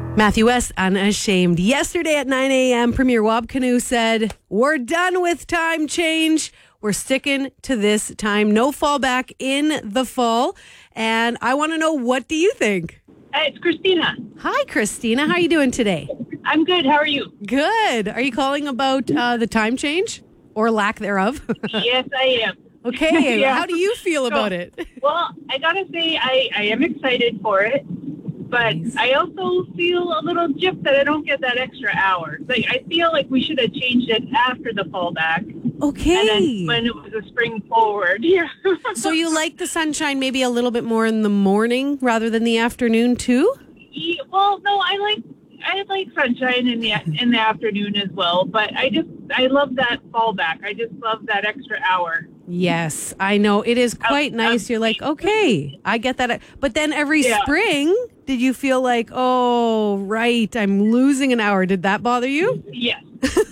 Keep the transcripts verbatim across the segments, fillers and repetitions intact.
Matthew West, Unashamed. Yesterday at nine a.m., Premier Wab Kinew said, we're done with time change. We're sticking to this time. No fallback in the fall. And I want to know, what do you think? Hey, it's Christina. Hi, Christina. How are you doing today? I'm good. How are you? Good. Are you calling about uh, the time change or lack thereof? Yes, I am. Okay. Yeah. How do you feel So, about it? Well, I got to say, I, I am excited for it. But Nice. I also feel a little gypped that I don't get that extra hour. Like, I feel like we should have changed it after the fallback. Okay. And then when it was a spring forward. Yeah. So you like the sunshine maybe a little bit more in the morning rather than the afternoon too? Yeah, well, no, I like I like sunshine in the in the afternoon as well. But I just I love that fallback. I just love that extra hour. Yes, I know. It is quite Um, nice. um, You're like, okay, I get that. But then every Yeah. spring, did you feel like, oh, right, I'm losing an hour? Did that bother you? Yes.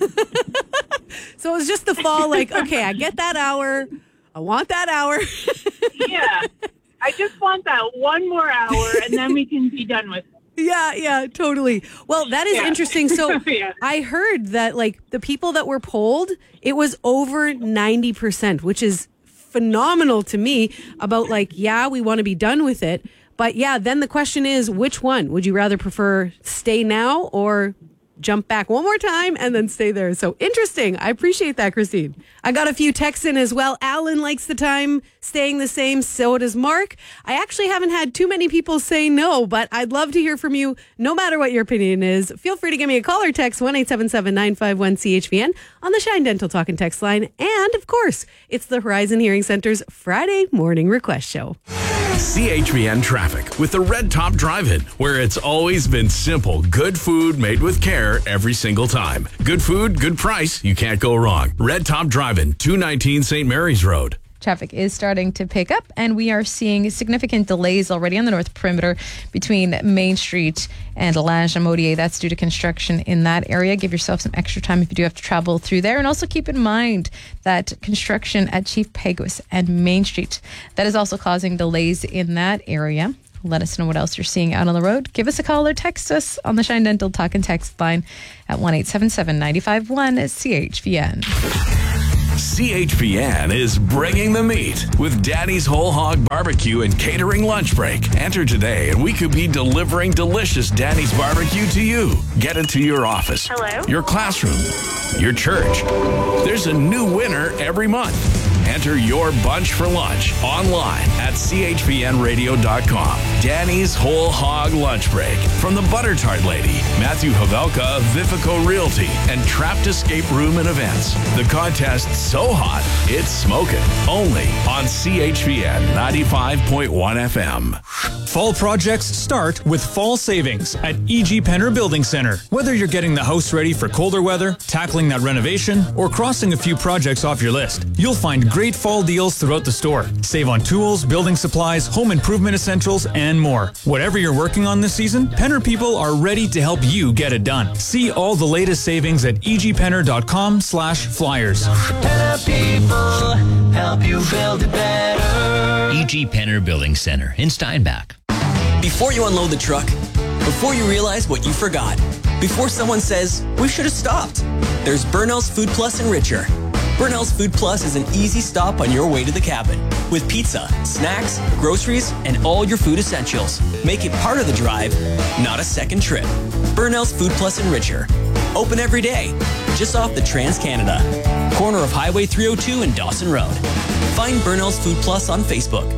So it was just the fall, like, okay, I get that hour. I want that hour. Yeah. I just want that one more hour, and then we can be done with it. Yeah, yeah, totally. Well, that is Yeah. interesting. So Yeah. I heard that, like, the people that were polled, it was over ninety percent, which is phenomenal to me about, like, yeah, we want to be done with it. But yeah, then the question is, which one? Would you rather prefer stay now or jump back one more time and then stay there? So interesting. I appreciate that, Christine. I got a few texts in as well. Alan likes the time staying the same. So does Mark. I actually haven't had too many people say no, but I'd love to hear from you no matter what your opinion is. Feel free to give me a call or text one eight seven seven, nine five one, C H V N on the Shine Dental Talk and Text line. And of course, it's the Horizon Hearing Center's Friday morning request show. C H V N traffic with the Red Top Drive-In, where it's always been simple. Good food made with care every single time. Good food, good price. You can't go wrong. Red Top Drive-In, two nineteen Saint Mary's Road. Traffic is starting to pick up, and we are seeing significant delays already on the north perimeter between Main Street and Lange-Modier. That's due to construction in that area. Give yourself some extra time if you do have to travel through there. And also keep in mind that construction at Chief Peguis and Main Street, that is also causing delays in that area. Let us know what else you're seeing out on the road. Give us a call or text us on the Shine Dental Talk and Text line at one eight seven seven, nine five one, C H V N. C H V N is bringing the meat with Daddy's Whole Hog Barbecue and Catering Lunch Break. Enter today and we could be delivering delicious Daddy's Barbecue to you. Get it to your office, Hello? your classroom, your church. There's a new winner every month. Enter your bunch for lunch online at C H V N radio dot com. Danny's Whole Hog Lunch Break from the Butter Tart Lady, Matthew Havelka of Vifico Realty, and Trapped Escape Room and Events. The contest so hot, it's smoking. Only on C H V N ninety-five point one F M. Fall projects start with fall savings at E G Penner Building Center. Whether you're getting the house ready for colder weather, tackling that renovation, or crossing a few projects off your list, you'll find great fall deals throughout the store. Save on tools, building supplies, home improvement essentials, and more. Whatever you're working on this season, Penner people are ready to help you get it done. See all the latest savings at e g penner dot com slash flyers. Penner people help you build it better. E G Penner Building Center in Steinbach. Before you unload the truck, before you realize what you forgot, before someone says, we should have stopped, there's Burnell's Food Plus Enricher. Burnell's Food Plus is an easy stop on your way to the cabin with pizza, snacks, groceries, and all your food essentials. Make it part of the drive, not a second trip. Burnell's Food Plus Enricher. Open every day, just off the Trans-Canada. Corner of Highway three oh two and Dawson Road. Find Burnell's Food Plus on Facebook.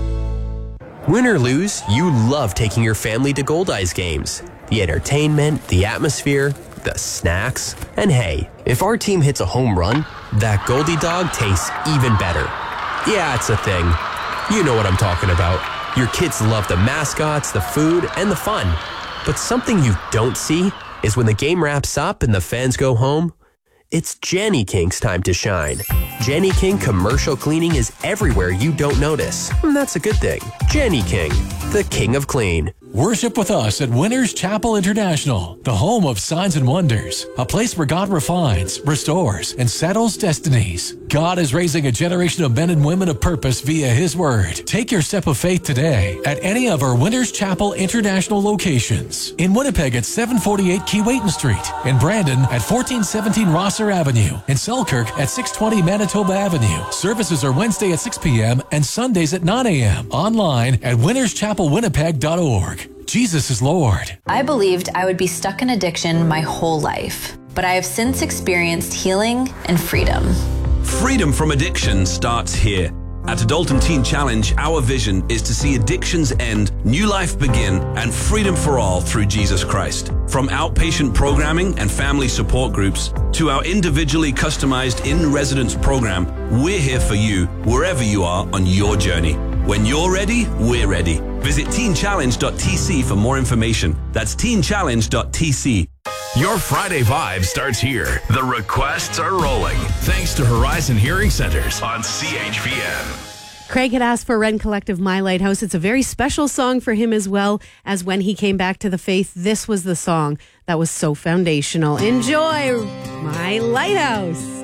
Win or lose, you love taking your family to Goldeyes games. The entertainment, the atmosphere, the snacks. And hey, if our team hits a home run, that Goldie dog tastes even better. Yeah, it's a thing. You know what I'm talking about. Your kids love the mascots, the food, and the fun. But something you don't see is when the game wraps up and the fans go home, it's Jenny King's time to shine. Jenny King commercial cleaning is everywhere you don't notice. And that's a good thing. Jenny King, the king of clean. Worship with us at Winners Chapel International, the home of signs and wonders, a place where God refines, restores, and settles destinies. God is raising a generation of men and women of purpose via His Word. Take your step of faith today at any of our Winners Chapel International locations. In Winnipeg at seven forty-eight Keewatin Street, in Brandon at fourteen seventeen Rosser Avenue, in Selkirk at six twenty Manitoba Avenue. Services are Wednesday at six p.m. and Sundays at nine a.m. Online at winners chapel winnipeg dot org. Jesus is Lord. I believed I would be stuck in addiction my whole life, but I have since experienced healing and freedom. Freedom from addiction starts here. At Adultum Teen Challenge, our vision is to see addictions end, new life begin, and freedom for all through Jesus Christ. From outpatient programming and family support groups to our individually customized in-residence program, we're here for you wherever you are on your journey. When you're ready, we're ready. Visit teen challenge dot t c for more information. That's teen challenge dot t c. Your Friday vibe starts here. The requests are rolling. Thanks to Horizon Hearing Centers on C H P N. Craig had asked for Rend Collective, My Lighthouse. It's a very special song for him as well, as when he came back to the faith, this was the song that was so foundational. Enjoy My Lighthouse.